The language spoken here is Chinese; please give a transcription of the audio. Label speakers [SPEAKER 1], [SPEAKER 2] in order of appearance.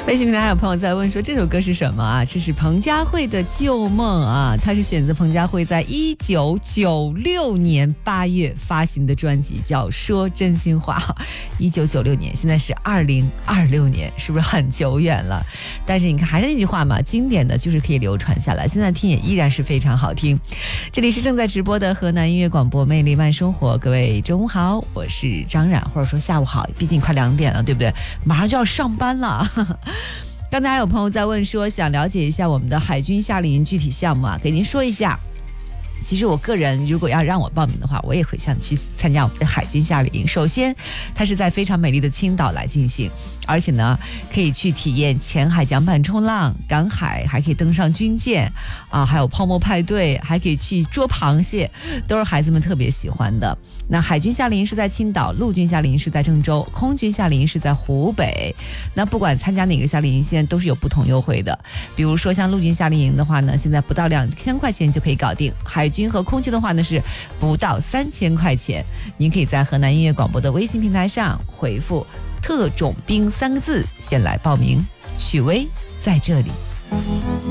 [SPEAKER 1] 微信平台还有朋友在问说这首歌是什么啊？这是彭佳慧的《旧梦》啊，它是选择彭佳慧在1996年8月发行的专辑，叫《说真心话》。1996年，现在是2026年，是不是很久远了？但是你看，还是那句话嘛，经典的就是可以流传下来，现在听也依然是非常好听。这里是正在直播的河南音乐广播魅力慢生活，各位中午好，我是张冉，或者说下午好，毕竟快2点了，对不对？马上就要上班了。刚才还有朋友在问说，想了解一下我们的海军夏令营具体项目啊，给您说一下。其实我个人如果要让我报名的话，我也会想去参加我们的海军夏令营。首先它是在非常美丽的青岛来进行，而且呢可以去体验前海甲板冲浪、赶海，还可以登上军舰啊，还有泡沫派对，还可以去捉螃蟹，都是孩子们特别喜欢的。那海军夏令营是在青岛，陆军夏令营是在郑州，空军夏令营是在湖北。那不管参加哪个夏令营，现在都是有不同优惠的。比如说像陆军夏令营的话呢，现在不到2000块钱就可以搞定，海军和空军的话呢是不到3000块钱。您可以在河南音乐广播的微信平台上回复特种兵3个字先来报名。许巍在这里。